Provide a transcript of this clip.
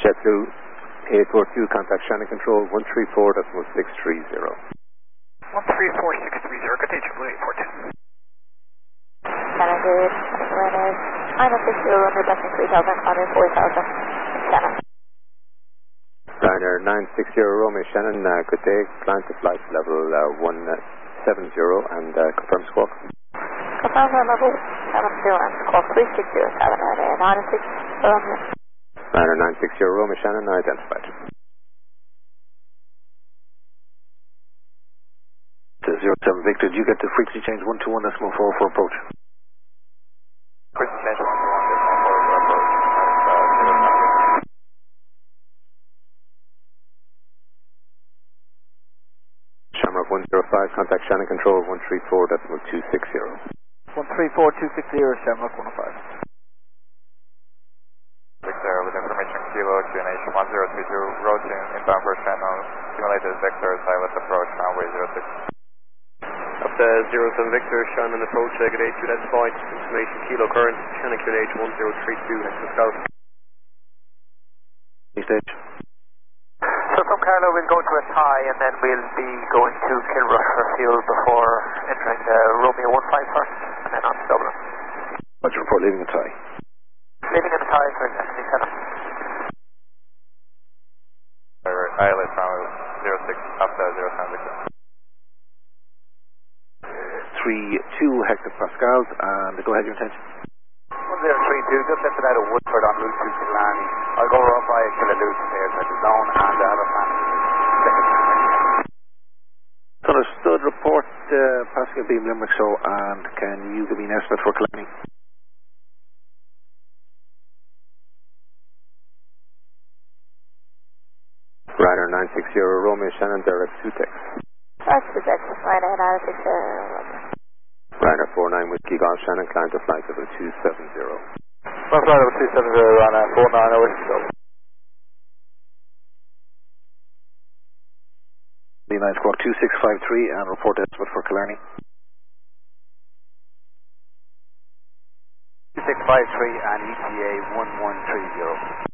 JetBlue 842, contact Shannon Control 134.630. 134.630, good day, JetBlue 842. Shannon, good. Awareness, final 60, under descent 3,000, under 4,000. Shannon. Ryanair 960 Romeo Shannon, good day. Climb to flight level 170 and confirm squawk. Confirm level 70 and squawk 3607 at 96 Romeo. Ryanair 960 Romeo Shannon, identified. To 07 Victor, do you get the frequency change 121.4 for approach? Frequency change 121.4 for approach. Shamrock 105, contact Shannon Control 134.260. 134.260, Shamrock 105. Victor, with information Kilo, QNH 1032, route inbound for channel, simulated Vector, silent approach, runway 06. Up to 07 Victor, Shannon approach, exit 82, that's fine. Information Kilo current, Shannon QNH 1032, next to South. Stage. So from Carlo we'll go to a tie and then we'll be going to Kilrush for fuel before entering the Romeo 15 first and then on to Dublin. What's your report leaving the tie? Leaving in the tie for Destiny 7. ILS runway 06 up to 07 Victor. 32 hectopascals and go ahead, your intention. 1032, just lifted out of Woodford en route to Killarney. I'll go up by Killaloote there to the zone and have a plan. Understood, report Pascal Beam Limerick show, and can you give me an estimate for Killarney? Ryanair 960 Romeo Shannon, direct 2 text. That's the text, Ryanair 960 Romeo. Ryanair 49 Whiskey Golf Shannon, climb to flight level 270. Flight level 270, Ryanair 49 Whiskey Golf. B9 squawk 2653 and report estimate for Killarney. 2653 and ETA 1130.